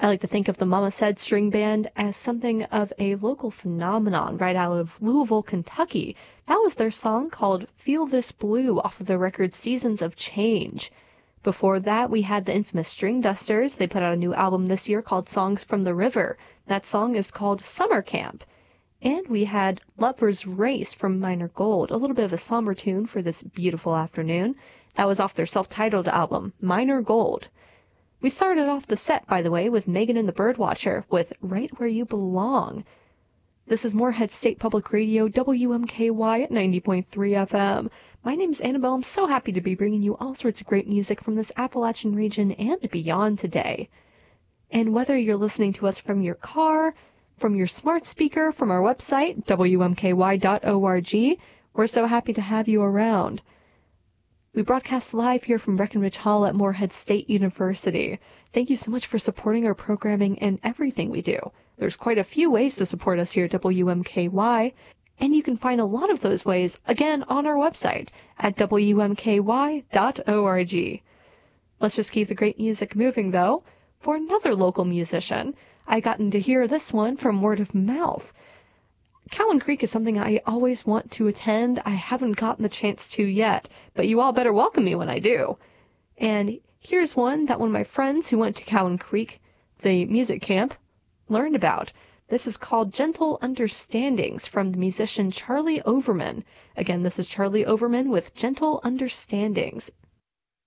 I like to think of the Mama Said String Band as something of a local phenomenon right out of Louisville, Kentucky. That was their song called Feel This Blue off of the record Seasons of Change. Before that, we had the infamous String Dusters. They put out a new album this year called Songs from the River. That song is called Summer Camp. And we had Lover's Race from Minor Gold, a little bit of a somber tune for this beautiful afternoon. That was off their self-titled album, Minor Gold. We started off the set, by the way, with Megan and the Birdwatcher with Right Where You Belong. This is Moorhead State Public Radio, WMKY at 90.3 FM. My name's Annabelle. I'm so happy to be bringing you all sorts of great music from this Appalachian region and beyond today. And whether you're listening to us from your car, from your smart speaker, from our website, WMKY.org, we're so happy to have you around. We broadcast live here from Breckenridge Hall at Moorhead State University. Thank you so much for supporting our programming and everything we do. There's quite a few ways to support us here at WMKY, and you can find a lot of those ways, again, on our website at WMKY.org. Let's just keep the great music moving, though. For another local musician, I gotten to hear this one from word of mouth. Cowan Creek is something I always want to attend. I haven't gotten the chance to yet, but you all better welcome me when I do. And here's one that one of my friends who went to Cowan Creek, the music camp, learned about. This is called Gentle Understandings from the musician Charlie Overman. Again, this is Charlie Overman with Gentle Understandings.